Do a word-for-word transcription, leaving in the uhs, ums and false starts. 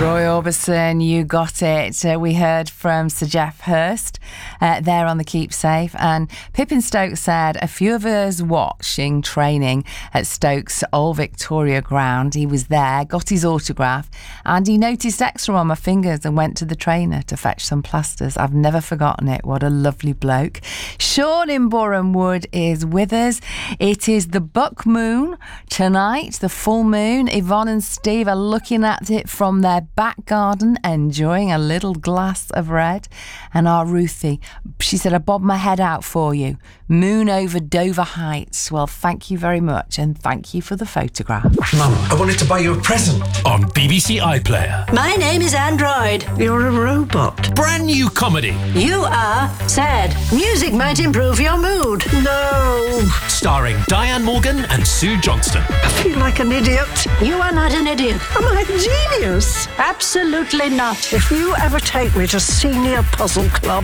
Roy Orbison, you got it. Uh, we heard from Sir Geoff Hurst uh, there on the Keep Safe, and Pippin Stokes said a few of us watching training at Stokes Old Victoria ground. He was there, got his autograph, and he noticed eczema on my fingers and went to the trainer to fetch some plasters. I've never forgotten it. What a lovely bloke. Sean in Boreham Wood is with us. It is the Buck Moon tonight, the full moon. Yvonne and Steve are looking at it from their back garden, enjoying a little glass of red. And our Ruthie, she said, I bobbed my head out for you. Moon over Dover Heights. Well, thank you very much, and thank you for the photograph. Mum, I wanted to buy you a present. On B B C iPlayer. My name is Android. You're a robot. Brand new comedy. You are sad. Music might improve your mood. No. Starring Diane Morgan and Sue Johnston. I feel like an idiot. You are not an idiot. Am I a genius? Absolutely not. If you ever take me to Senior Puzzle Club,